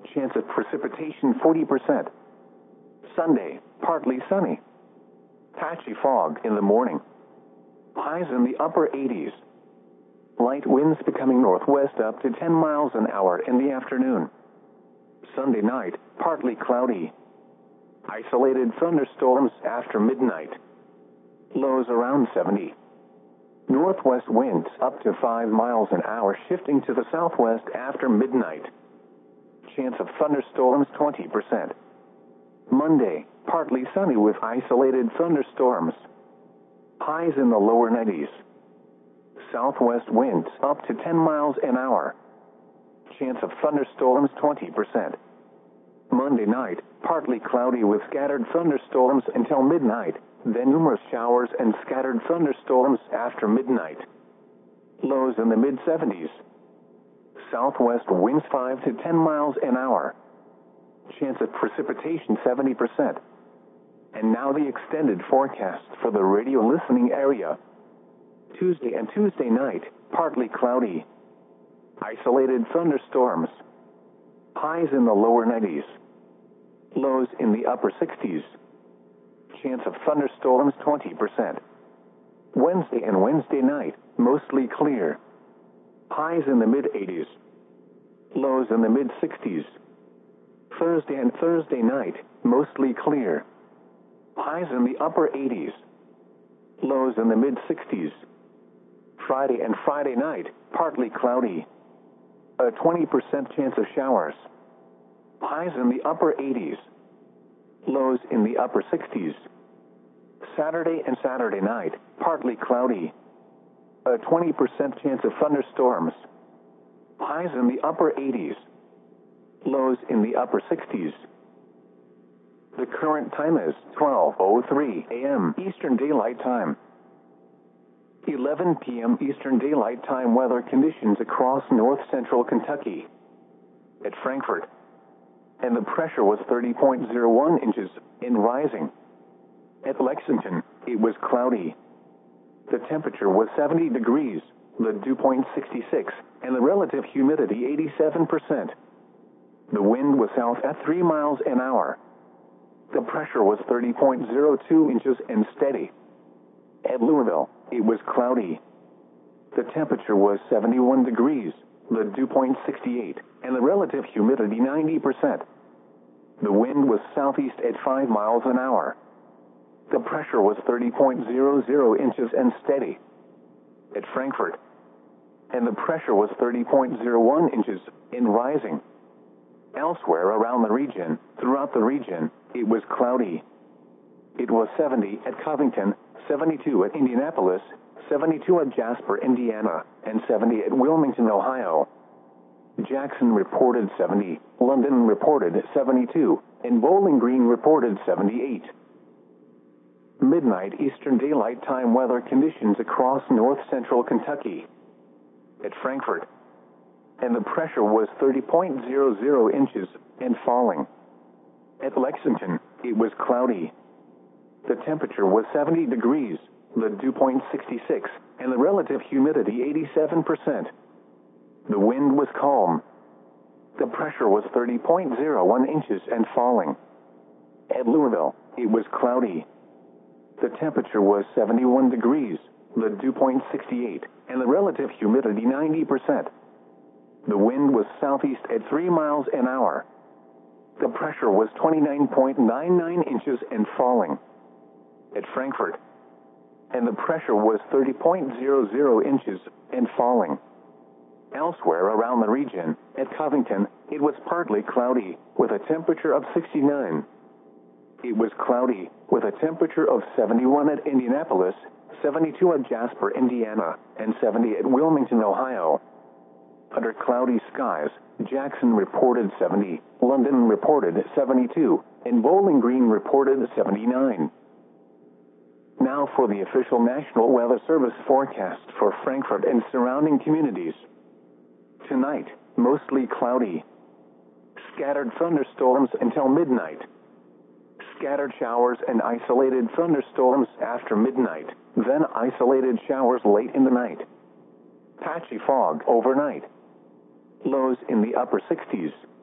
Chance of precipitation 40%. Sunday, partly sunny. Patchy fog in the morning. Highs in the upper 80s. Light winds becoming northwest up to 10 miles an hour in the afternoon. Sunday night, partly cloudy. Isolated thunderstorms after midnight. Lows around 70. Northwest winds up to 5 miles an hour shifting to the southwest after midnight. Chance of thunderstorms 20%. Monday, partly sunny with isolated thunderstorms. Highs in the lower 90s. Southwest winds up to 10 miles an hour. Chance of thunderstorms 20%. Monday night, partly cloudy with scattered thunderstorms until midnight, then numerous showers and scattered thunderstorms after midnight. Lows in the mid-70s. Southwest winds 5 to 10 miles an hour. Chance of precipitation 70%. And now the extended forecast for the radio listening area. Tuesday and Tuesday night, partly cloudy. Isolated thunderstorms. Highs in the lower 90s. Lows in the upper 60s. Chance of thunderstorms 20%. Wednesday and Wednesday night, mostly clear. Highs in the mid-80s. Lows in the mid-60s. Thursday and Thursday night, mostly clear. Highs in the upper 80s. Lows in the mid-60s. Friday and Friday night, partly cloudy. A 20% chance of showers. Highs in the upper 80s. Lows in the upper 60s. Saturday and Saturday night, partly cloudy. A 20% chance of thunderstorms. Highs in the upper 80s. Lows in the upper 60s. The current time is 12:03 a.m. Eastern Daylight Time. 11 p.m. Eastern Daylight Time weather conditions across north-central Kentucky. At Frankfort. And the pressure was 30.01 inches and rising. At Lexington, it was cloudy. The temperature was 70 degrees, the dew point 66, and the relative humidity 87%. The wind was south at 3 miles an hour. The pressure was 30.02 inches and steady. At Louisville, it was cloudy. The temperature was 71 degrees, the dew point 68, and the relative humidity 90%. The wind was southeast at 5 miles an hour. The pressure was 30.00 inches and steady. At Frankfort. And the pressure was 30.01 inches and rising. Elsewhere around the region, throughout the region, it was cloudy. It was 70 at Covington, 72 at Indianapolis, 72 at Jasper, Indiana, and 70 at Wilmington, Ohio. Jackson reported 70, London reported 72, and Bowling Green reported 78. Midnight Eastern Daylight Time weather conditions across north-central Kentucky. At Frankfort. And the pressure was 30.00 inches and falling. At Lexington, it was cloudy. The temperature was 70 degrees, the dew point 66, and the relative humidity 87%. The wind was calm. The pressure was 30.01 inches and falling. At Louisville, it was cloudy. The temperature was 71 degrees, the dew point 68, and the relative humidity 90%. The wind was southeast at 3 miles an hour. The pressure was 29.99 inches and falling. At Frankfort. And the pressure was 30.00 inches and falling. Elsewhere around the region, at Covington, it was partly cloudy, with a temperature of 69. It was cloudy, with a temperature of 71 at Indianapolis, 72 at Jasper, Indiana, and 70 at Wilmington, Ohio. Under cloudy skies, Jackson reported 70, London reported 72, and Bowling Green reported 79. Now for the official National Weather Service forecast for Frankfort and surrounding communities. Tonight, mostly cloudy. Scattered thunderstorms until midnight. Scattered showers and isolated thunderstorms after midnight, then isolated showers late in the night. Patchy fog overnight. Lows in the upper 60s.